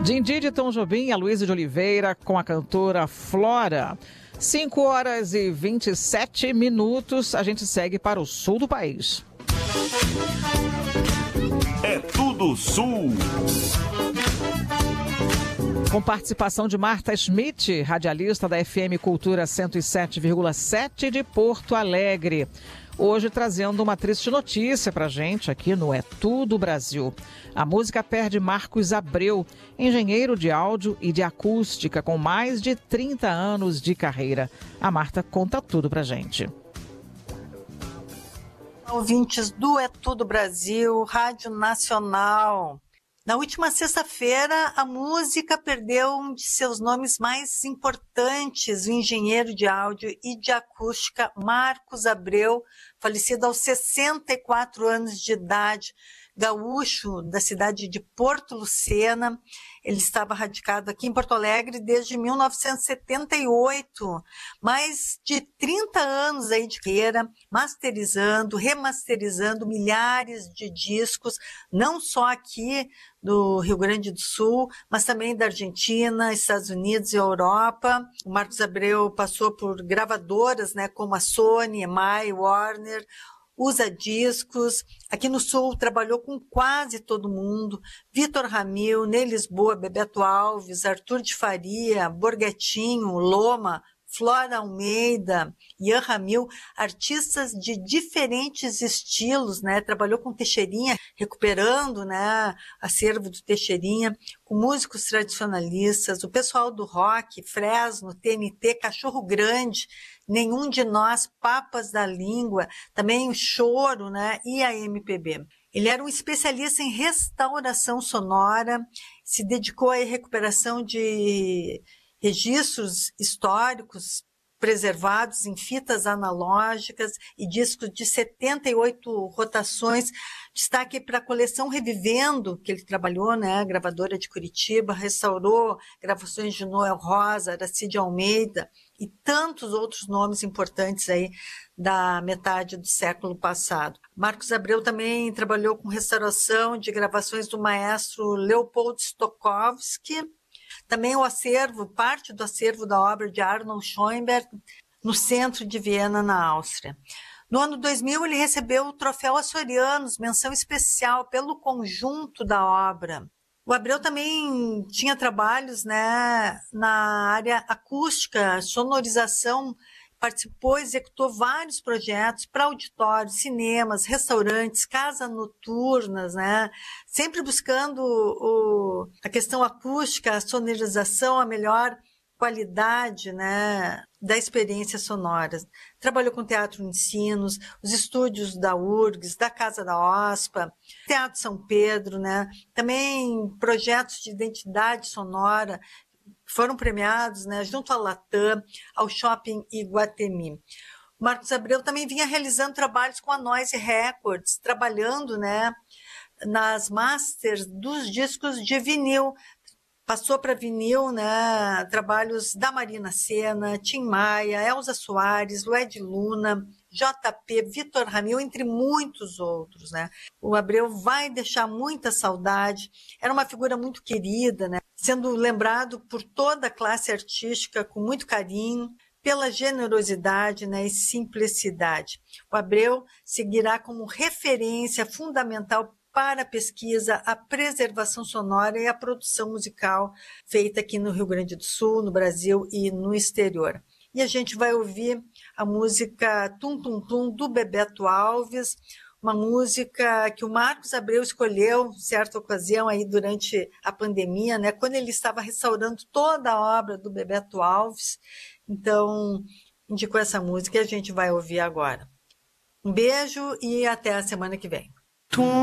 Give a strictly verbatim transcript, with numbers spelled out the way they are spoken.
Dindi de Tom Jobim, a Luísa de Oliveira com a cantora Flora. cinco horas e vinte e sete minutos, a gente segue para o sul do país. É tudo sul. Com participação de Marta Schmidt, radialista da F M Cultura cento e sete vírgula sete de Porto Alegre. Hoje trazendo uma triste notícia pra gente aqui no É Tudo Brasil. A música perde Marcos Abreu, engenheiro de áudio e de acústica com mais de trinta anos de carreira. A Marta conta tudo pra gente. Ouvintes do É Tudo Brasil, Rádio Nacional. Na última sexta-feira, a música perdeu um de seus nomes mais importantes, o engenheiro de áudio e de acústica Marcos Abreu, falecido aos sessenta e quatro anos de idade, gaúcho da cidade de Porto Lucena. Ele estava radicado aqui em Porto Alegre desde mil novecentos e setenta e oito, mais de trinta anos aí de carreira, masterizando, remasterizando milhares de discos, não só aqui do Rio Grande do Sul, mas também da Argentina, Estados Unidos e Europa. O Marcos Abreu passou por gravadoras, né, como a Sony, E M I, Warner, Usa Discos. Aqui no Sul trabalhou com quase todo mundo. Vitor Ramil, Ney Lisboa, Bebeto Alves, Arthur de Faria, Borghetinho, Loma, Flora Almeida, Ian Ramil, artistas de diferentes estilos, né? Trabalhou com Teixeirinha, recuperando, né, acervo do Teixeirinha, com músicos tradicionalistas, o pessoal do rock, Fresno, T N T, Cachorro Grande, Nenhum de Nós, Papas da Língua, também o Choro, né, e a M P B. Ele era um especialista em restauração sonora, se dedicou à recuperação de registros históricos preservados em fitas analógicas e discos de setenta e oito rotações. Destaque para a coleção Revivendo, que ele trabalhou, né, gravadora de Curitiba, restaurou gravações de Noel Rosa, Aracide Almeida e tantos outros nomes importantes aí da metade do século passado. Marcos Abreu também trabalhou com restauração de gravações do maestro Leopold Stokowski. Também o acervo, parte do acervo da obra de Arnold Schoenberg, no centro de Viena, na Áustria. No ano dois mil, ele recebeu o Troféu Açorianos, menção especial pelo conjunto da obra. O Abreu também tinha trabalhos, né, na área acústica, sonorização, participou, executou vários projetos para auditórios, cinemas, restaurantes, casas noturnas, né? Sempre buscando o, a questão acústica, a sonorização, a melhor qualidade, né, da experiência sonora. Trabalhou com Teatro Ensinos, os estúdios da U R G S, da Casa da OSPA, Teatro São Pedro, né? Também projetos de identidade sonora, foram premiados, né, junto à Latam, ao Shopping Iguatemi. O Marcos Abreu também vinha realizando trabalhos com a Noise Records, trabalhando, né, nas masters dos discos de vinil. Passou para vinil, né, trabalhos da Marina Sena, Tim Maia, Elza Soares, Lued Luna, J P, Vitor Ramil, entre muitos outros, né? O Abreu vai deixar muita saudade, era uma figura muito querida, né? Sendo lembrado por toda a classe artística com muito carinho, pela generosidade, né, e simplicidade. O Abreu seguirá como referência fundamental para a pesquisa, a preservação sonora e a produção musical feita aqui no Rio Grande do Sul, no Brasil e no exterior. E a gente vai ouvir a música Tum Tum Tum, do Bebeto Alves, uma música que o Marcos Abreu escolheu em certa ocasião aí durante a pandemia, né, quando ele estava restaurando toda a obra do Bebeto Alves. Então, indicou essa música e a gente vai ouvir agora. Um beijo e até a semana que vem.